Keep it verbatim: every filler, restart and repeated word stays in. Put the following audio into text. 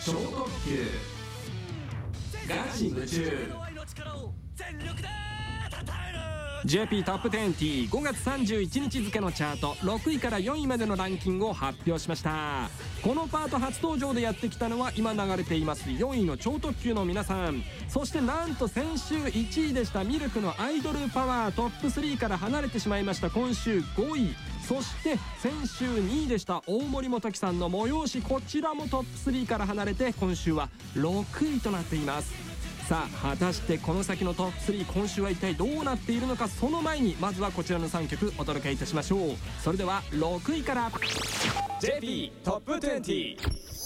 超特急ガチ夢中。 ジェーピー トップにじゅうごがつさんじゅういちにち付のチャートろくいからよんいまでのランキングを発表しました。このパート初登場でやってきたのは今流れていますよんいの超特急の皆さん、そしてなんと先週いちいでしたミルクのアイドルパワートップスリーから離れてしまいました今週ごい、そして先週にいでした大森元樹さんの催し、こちらもトップスリーから離れて今週はろくいとなっています。さあ果たしてこの先のトップスリー今週は一体どうなっているのか、その前にまずはこちらのさんきょくお届けいたしましょう。それではろくいから ジェーピー トップにじゅう。